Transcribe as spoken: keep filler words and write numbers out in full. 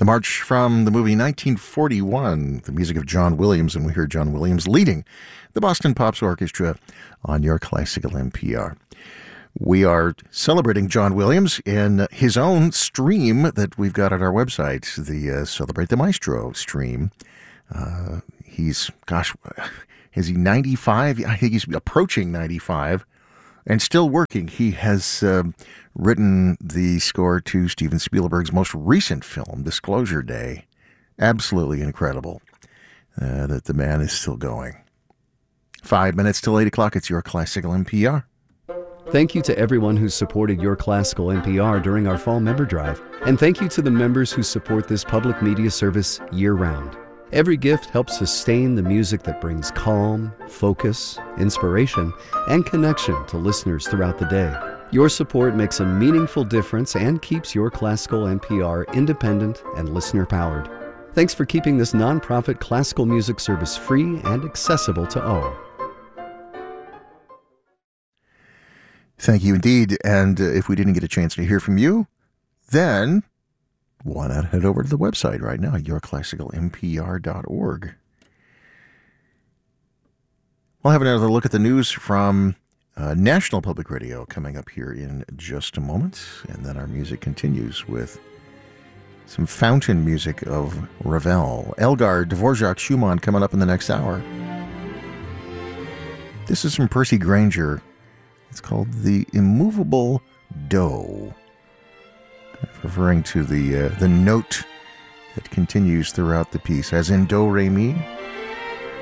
The march from the movie nineteen forty-one, the music of John Williams, and we heard John Williams leading the Boston Pops Orchestra on your classical N P R. We are celebrating John Williams in his own stream that we've got on our website, the uh, Celebrate the Maestro stream. Uh, he's, gosh, is he ninety-five? I think he's approaching ninety-five and still working. He has uh, written the score to Steven Spielberg's most recent film, Disclosure Day. Absolutely incredible uh, that the man is still going. Five minutes till eight o'clock, it's your classical N P R. Thank you to everyone who supported Your Classical N P R during our fall member drive. And thank you to the members who support this public media service year-round. Every gift helps sustain the music that brings calm, focus, inspiration, and connection to listeners throughout the day. Your support makes a meaningful difference and keeps Your Classical N P R independent and listener-powered. Thanks for keeping this nonprofit classical music service free and accessible to all. Thank you indeed. And uh, if we didn't get a chance to hear from you, then why not head over to the website right now, your classical N P R dot org. We'll have another look at the news from uh, National Public Radio coming up here in just a moment. And then our music continues with some fountain music of Ravel. Elgar, Dvorak, Schumann coming up in the next hour. This is from Percy Grainger. It's called The Immovable Do, referring to the uh, the note that continues throughout the piece, as in do, re, mi.